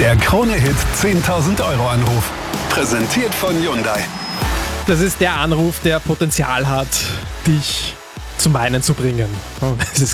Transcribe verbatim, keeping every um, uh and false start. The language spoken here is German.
Der Krone-Hit zehntausend Euro Anruf. Präsentiert von Hyundai. Das ist der Anruf, der Potenzial hat, dich zum Weinen zu bringen. Es ist